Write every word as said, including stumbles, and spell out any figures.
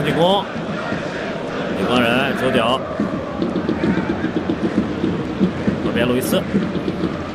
进攻，对方人左脚，左边路易斯，